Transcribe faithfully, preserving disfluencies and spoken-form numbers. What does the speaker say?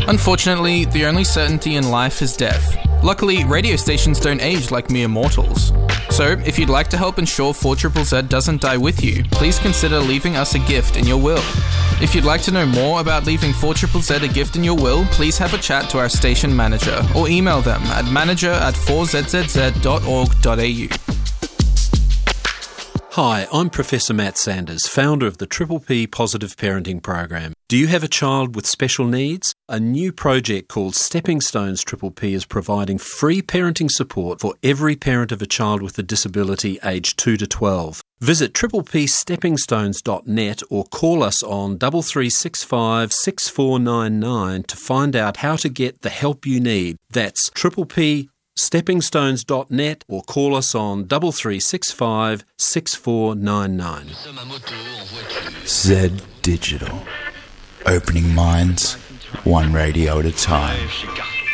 Unfortunately, the only certainty in life is death. Luckily, radio stations don't age like mere mortals. So, if you'd like to help ensure four Z Z Z doesn't die with you, please consider leaving us a gift in your will. If you'd like to know more about leaving four Z Z Z a gift in your will, please have a chat to our station manager or email them at manager at four z z z dot org dot a u. Hi, I'm Professor Matt Sanders, founder of the Triple P Positive Parenting Program. Do you have a child with special needs? A new project called Stepping Stones Triple P is providing free parenting support for every parent of a child with a disability aged two to twelve. Visit triple p stepping stones dot net or call us on three three six five, six four nine nine to find out how to get the help you need. That's triple p stepping stones dot net or call us on three three six five, six four nine nine. Z Digital. Opening minds, one radio at a time.